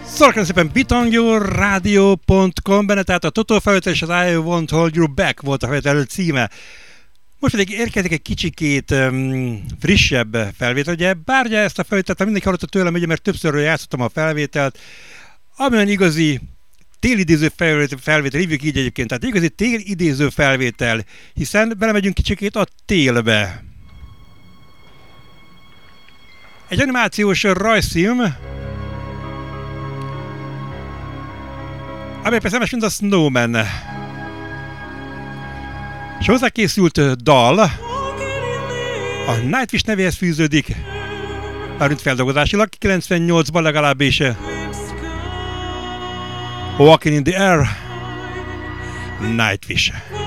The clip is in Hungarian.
Szólok szépen bitangyoradio.com benne, tehát a Total felvétel és az I Won't Hold You Back volt a felvétel címe. Most pedig érkezik egy kicsikét frissebb felvétel, ugye, bár ugye ezt a felvételt mindenki hallotta tőlem, ugye, mert többször játszottam a felvételt, amilyen igazi télidéző felvétel, hívjuk így egyébként, tehát igazi télidéző felvétel, hiszen belemegyünk kicsikét a télbe. Egy animációs rajzfilm, amely persze más, mint a Snowman. És hozzá készült dal a Nightwish nevéhez fűződik, mármint feldolgozásilag, 98-ban legalábbis. Walking in the Air, Nightwish.